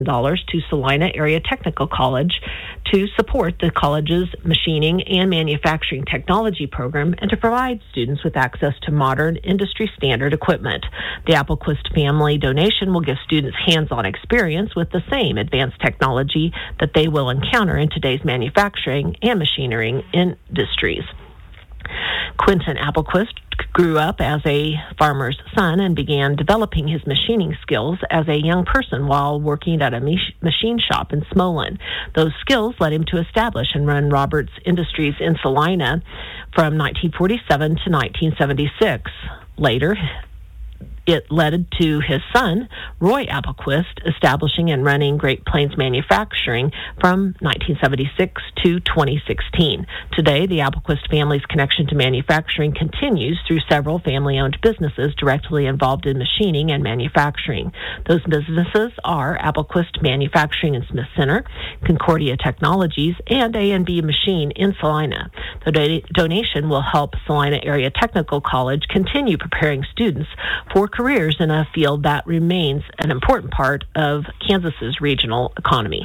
to Salina Area Technical College to support the college's machining and manufacturing technology program and to provide students with access to modern industry standard equipment. The Applequist family donation will give students hands-on experience with the same advanced technology that they will encounter in today's manufacturing and machinery industries. Quentin Applequist grew up as a farmer's son and began developing his machining skills as a young person while working at a machine shop in Smolin. Those skills led him to establish and run Roberts Industries in Salina from 1947 to 1976. Later, it led to his son, Roy Applequist, establishing and running Great Plains Manufacturing from 1976 to 2016. Today, the Applequist family's connection to manufacturing continues through several family-owned businesses directly involved in machining and manufacturing. Those businesses are Applequist Manufacturing in Smith Center, Concordia Technologies, and A&B Machine in Salina. The donation will help Salina Area Technical College continue preparing students for careers in a field that remains an important part of Kansas's regional economy.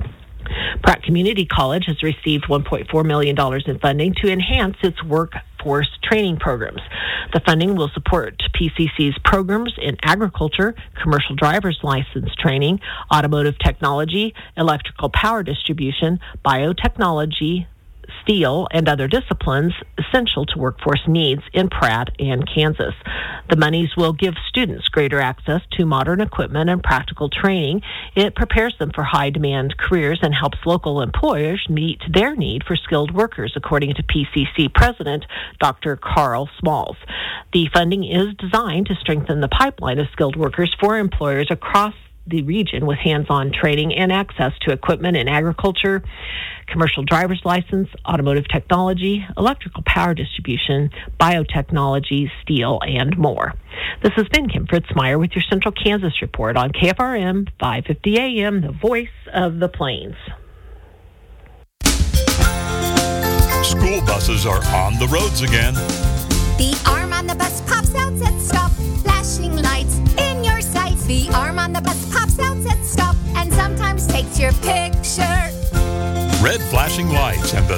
Pratt Community College has received $1.4 million in funding to enhance its workforce training programs. The funding will support PCC's programs in agriculture, commercial driver's license training, automotive technology, electrical power distribution, biotechnology, steel, and other disciplines essential to workforce needs in Pratt and Kansas. The monies will give students greater access to modern equipment and practical training. It prepares them for high-demand careers and helps local employers meet their need for skilled workers, according to PCC President Dr. Carl Smalls. The funding is designed to strengthen the pipeline of skilled workers for employers across the region with hands-on training and access to equipment in agriculture, commercial driver's license, automotive technology, electrical power distribution, biotechnology, steel, and more. This has been Kim Fritzmeyer with your Central Kansas Report on KFRM 550 AM, the voice of the Plains. School buses are on the roads again. The arm on the bus pops out, says stop, flashing lights in your sights. The arm on the bus pops out, says stop, and sometimes takes your picture. Red flashing lights and the